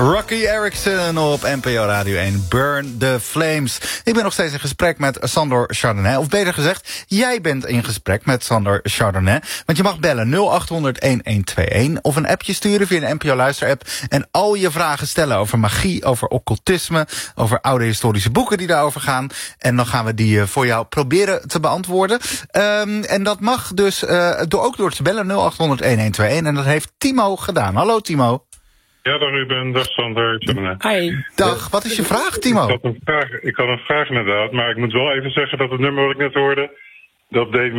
Rocky Erickson op NPO Radio 1, Burn the Flames. Ik ben nog steeds in gesprek met Sandor Chardonnay. Of beter gezegd, jij bent in gesprek met Sandor Chardonnay. Want je mag bellen 0800-1121 of een appje sturen via de NPO Luisterapp. En al je vragen stellen over magie, over occultisme, over oude historische boeken die daarover gaan. En dan gaan we die voor jou proberen te beantwoorden. En dat mag dus ook door te bellen 0800-1121. En dat heeft Timo gedaan. Hallo Timo. Ja, dag Ruben, dag Sander. Hi. Dag, wat is je vraag, Timo? Ik had een vraag inderdaad, maar ik moet wel even zeggen dat het nummer wat ik net hoorde, dat deed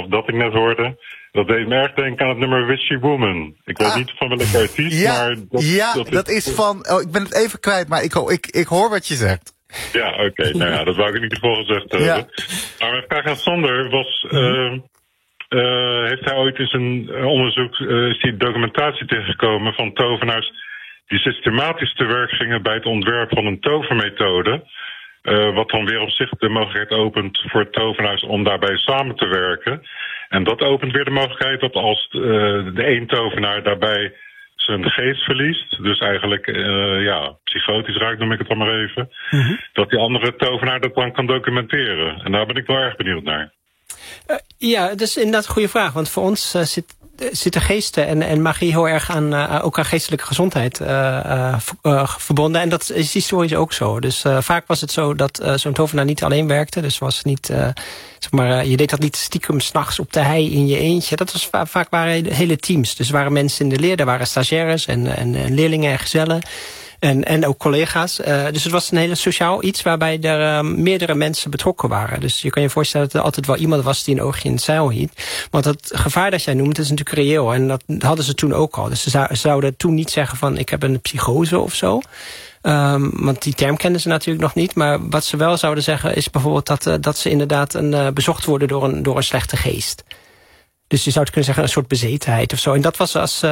me erg denken aan het nummer Witchy Woman. Ik weet niet van welke artiest, maar... Dat is van... Oh, ik ben het even kwijt, maar ik hoor wat je zegt. Ja, oké. Nou ja, dat wou ik in ieder geval gezegd hebben. Ja. Maar mijn vraag aan Sander was... heeft hij ooit in zijn onderzoek is die documentatie tegengekomen van tovenaars die systematisch te werk gingen bij het ontwerp van een tovermethode, wat dan weer op zich de mogelijkheid opent voor tovenaars om daarbij samen te werken. En dat opent weer de mogelijkheid dat als de één tovenaar daarbij zijn geest verliest, dus eigenlijk psychotisch raakt, noem ik het dan maar even, dat die andere tovenaar dat dan kan documenteren. En daar ben ik wel erg benieuwd naar. Ja, dat is inderdaad een goede vraag. Want voor ons zitten geesten en magie heel erg ook aan geestelijke gezondheid verbonden. En dat is historisch ook zo. Dus vaak was het zo dat zo'n tovenaar niet alleen werkte. Dus was niet, je deed dat niet stiekem 's nachts op de hei in je eentje. Dat was vaak waren hele teams. Dus er waren mensen in de leer, er waren stagiaires en leerlingen en gezellen. En ook collega's. Dus het was een hele sociaal iets waarbij er meerdere mensen betrokken waren. Dus je kan je voorstellen dat er altijd wel iemand was die een oogje in het zeil hield. Want het gevaar dat jij noemt is natuurlijk reëel. En dat hadden ze toen ook al. Dus ze zouden toen niet zeggen van ik heb een psychose of zo. Want die term kenden ze natuurlijk nog niet. Maar wat ze wel zouden zeggen is bijvoorbeeld dat ze inderdaad bezocht worden door een slechte geest. Dus je zou het kunnen zeggen een soort bezetenheid of zo. En dat was als...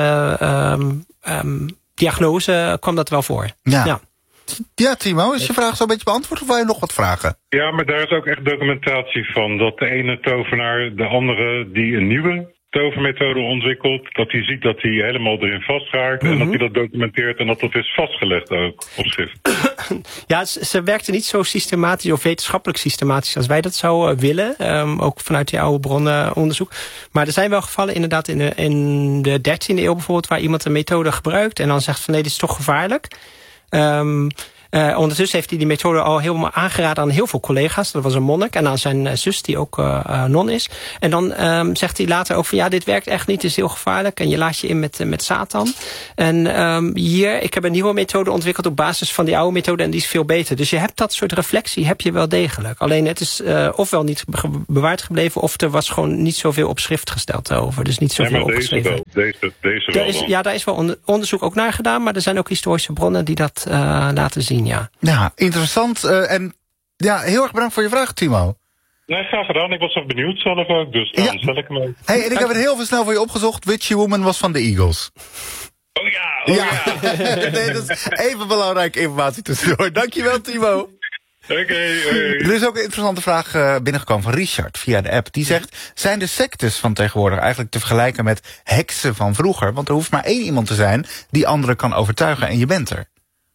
diagnose kwam dat wel voor. Ja, Timo, is je vraag zo'n beetje beantwoord of wil je nog wat vragen? Ja, maar daar is ook echt documentatie van. Dat de ene tovenaar de andere die een nieuwe tovermethode ontwikkelt, dat hij ziet dat hij helemaal erin vastraakt en dat hij dat documenteert en dat is vastgelegd ook op schrift. Ja, ze werkte niet zo systematisch of wetenschappelijk systematisch als wij dat zouden willen. Ook vanuit die oude bronnenonderzoek. Maar er zijn wel gevallen inderdaad in de 13e eeuw bijvoorbeeld waar iemand een methode gebruikt en dan zegt van nee, dit is toch gevaarlijk. Ondertussen heeft hij die methode al helemaal aangeraden aan heel veel collega's. Dat was een monnik en aan zijn zus die ook non is. En dan zegt hij later ook van ja, dit werkt echt niet, het is heel gevaarlijk. En je laat je in met Satan. En ik heb een nieuwe methode ontwikkeld op basis van die oude methode en die is veel beter. Dus je hebt dat soort reflectie, heb je wel degelijk. Alleen het is ofwel niet bewaard gebleven of er was gewoon niet zoveel op schrift gesteld over. Dus niet zoveel opgeschreven. Deze wel. Ja, daar is wel onderzoek ook naar gedaan, maar er zijn ook historische bronnen die dat laten zien. Ja, interessant. En ja, heel erg bedankt voor je vraag, Timo. Nee, graag gedaan. Ik was wel benieuwd zelf ook, dus dan stel ik hem ook. Hey, en ik heb het heel veel snel voor je opgezocht. Witchy Woman was van de Eagles. Oh ja. Nee, dat is even belangrijke informatie tussendoor. Dankjewel, Timo. Oké. Er is ook een interessante vraag binnengekomen van Richard via de app. Die zegt, zijn de sectes van tegenwoordig eigenlijk te vergelijken met heksen van vroeger? Want er hoeft maar één iemand te zijn die anderen kan overtuigen en je bent er.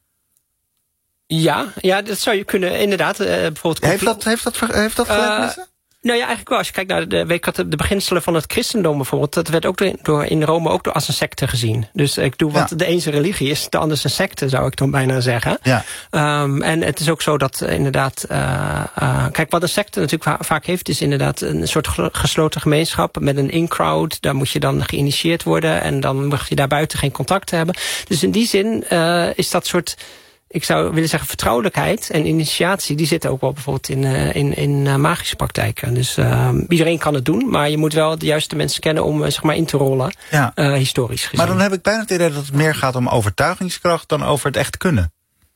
Ja, dat zou je kunnen, inderdaad. Bijvoorbeeld heeft dat gelijkenissen? Nou ja, eigenlijk wel. Als je kijkt naar de beginselen van het christendom bijvoorbeeld, dat werd ook in Rome ook als een secte gezien. Dus ik doe wat de ene religie is, de andere een secte, zou ik dan bijna zeggen. Ja. En het is ook zo dat inderdaad, kijk, wat een secte natuurlijk vaak heeft, is inderdaad een soort gesloten gemeenschap met een in-crowd. Daar moet je dan geïnitieerd worden en dan mag je daar buiten geen contact hebben. Dus in die zin is dat soort, ik zou willen zeggen vertrouwelijkheid en initiatie, die zitten ook wel bijvoorbeeld in magische praktijken. Dus iedereen kan het doen, maar je moet wel de juiste mensen kennen om zeg maar in te rollen, historisch gezien. Maar dan heb ik bijna het idee dat het meer gaat om overtuigingskracht dan over het echt kunnen.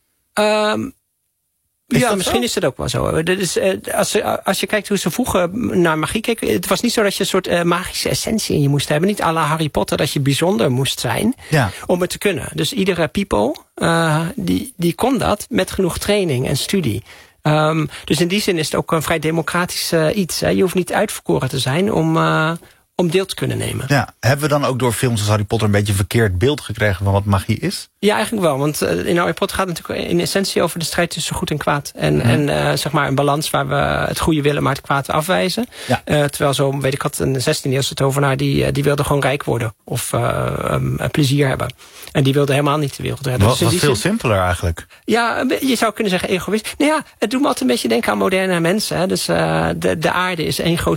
Misschien is het ook wel zo. Dus, als je kijkt hoe ze vroeger naar magie keken, het was niet zo dat je een soort magische essentie in je moest hebben. Niet à la Harry Potter, dat je bijzonder moest zijn om het te kunnen. Dus iedere people, die kon dat met genoeg training en studie. Dus in die zin is het ook een vrij democratisch iets. Hè. Je hoeft niet uitverkoren te zijn om om deel te kunnen nemen. Ja, hebben we dan ook door films als Harry Potter een beetje een verkeerd beeld gekregen van wat magie is? Ja, eigenlijk wel. Want in Harry Potter gaat het natuurlijk in essentie over de strijd tussen goed en kwaad. En zeg maar een balans waar we het goede willen, maar het kwaad afwijzen. Ja. Terwijl zo, weet ik had een 16e-eeuwse tovenaar die wilde gewoon rijk worden. Of plezier hebben. En die wilde helemaal niet de wereld redden. Dat was veel simpeler eigenlijk. Ja, je zou kunnen zeggen egoïst. Nou ja, het doet me altijd een beetje denken aan moderne mensen. Hè. Dus de aarde is één groot